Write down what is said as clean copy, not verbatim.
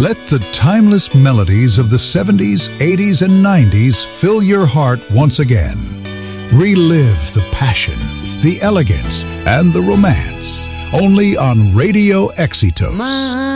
Let the timeless melodies of the 70s, 80s, and 90s fill your heart once again. Relive the passion, the elegance, and the romance. Only on Radio Exitos.